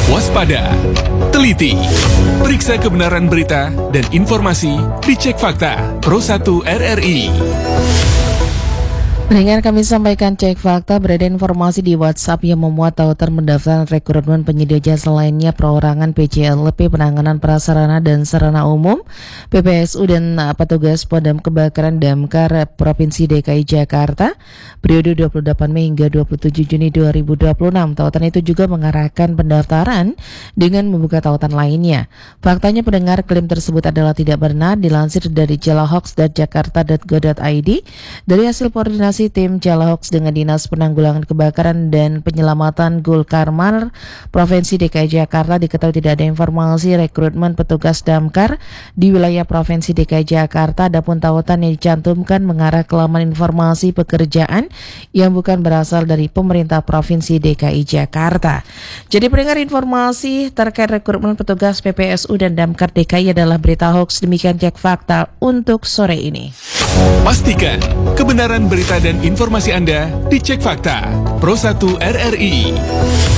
Waspada, teliti, periksa kebenaran berita dan informasi dicek fakta Pro 1 RRI. Pendengar, kami sampaikan cek fakta. Beredar informasi di WhatsApp yang memuat tautan pendaftaran rekrutmen penyedia jasa lainnya perorangan PJLP penanganan prasarana dan sarana umum PPSU dan petugas pemadam kebakaran Damkar Provinsi DKI Jakarta periode 28 Mei hingga 27 Juni 2026. Tautan itu juga mengarahkan pendaftaran dengan membuka tautan lainnya. Faktanya pendengar, klaim tersebut adalah tidak benar. Dilansir dari jalahoax.jakarta.go.id dari hasil koordinasi tim Jalahoax dengan Dinas Penanggulangan Kebakaran dan Penyelamatan Gulkarmar Provinsi DKI Jakarta, diketahui tidak ada informasi rekrutmen petugas damkar di wilayah Provinsi DKI Jakarta. Adapun tautan yang dicantumkan mengarah ke laman informasi pekerjaan yang bukan berasal dari pemerintah Provinsi DKI Jakarta. Jadi pendengar, informasi terkait rekrutmen petugas PPSU dan Damkar DKI adalah berita hoax. Demikian cek fakta untuk sore ini. Pastikan kebenaran berita dan informasi Anda dicek fakta Pro 1 RRI.